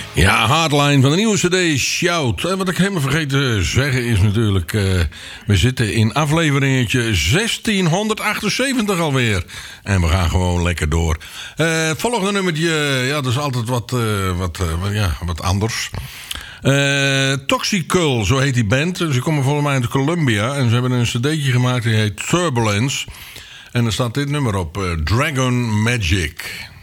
Ja, Hardline van de nieuwe cd Shout. En wat ik helemaal vergeten te zeggen is natuurlijk... we zitten in afleveringetje 1678 alweer. En we gaan gewoon lekker door. Het volgende nummertje, ja, dat is altijd wat anders. Toxical, zo heet die band. Ze komen volgens mij uit Columbia. En ze hebben een cd'tje gemaakt die heet Turbulence. En er staat dit nummer op, Dragon Magic.